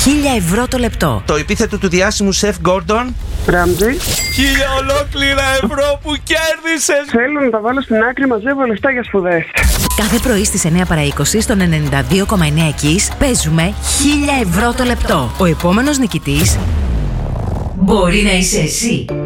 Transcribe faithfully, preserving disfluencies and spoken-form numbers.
χίλια ευρώ το λεπτό. Το επίθετο του διάσημου σεφ Γκόρντον. Ράμζι. Χίλια ολόκληρα ευρώ που κέρδισες. Θέλω να τα βάλω στην άκρη, μαζεύω λεφτά για σπουδές. Κάθε πρωί στις εννιά παρά είκοσι στον ενενήντα δύο κόμμα εννέα Kiss παίζουμε χίλια ευρώ το λεπτό. Ο επόμενος νικητής μπορεί να είσαι εσύ.